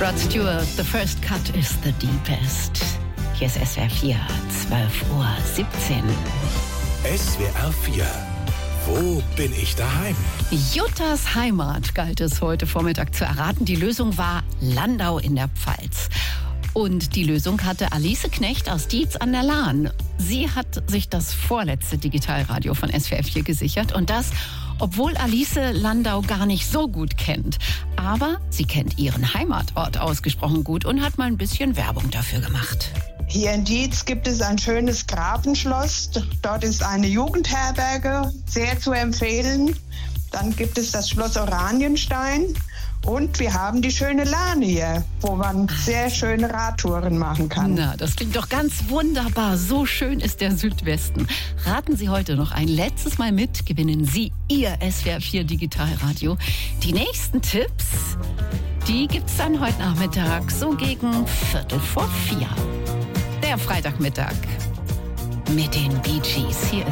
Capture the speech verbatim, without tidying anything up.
Rod Stewart, the first cut is the deepest. Hier ist S W R vier, zwölf Uhr siebzehn. S W R vier. Wo bin ich daheim? Juttas Heimat galt es heute Vormittag zu erraten. Die Lösung war Landau in der Pfalz. Und die Lösung hatte Alice Knecht aus Dietz an der Lahn. Sie hat sich das vorletzte Digitalradio von S W R vier gesichert. Und das, obwohl Alice Landau gar nicht so gut kennt. Aber sie kennt ihren Heimatort ausgesprochen gut und hat mal ein bisschen Werbung dafür gemacht. Hier in Dietz gibt es ein schönes Grafenschloss. Dort ist eine Jugendherberge, sehr zu empfehlen. Dann gibt es das Schloss Oranienstein. Und wir haben die schöne Lahn hier, wo man sehr schöne Radtouren machen kann. Na, das klingt doch ganz wunderbar. So schön ist der Südwesten. Raten Sie heute noch ein letztes Mal mit, gewinnen Sie Ihr S W R vier Digitalradio. Die nächsten Tipps, die gibt's dann heute Nachmittag, so gegen Viertel vor vier. Der Freitagmittag mit den Bee Gees. Hier ist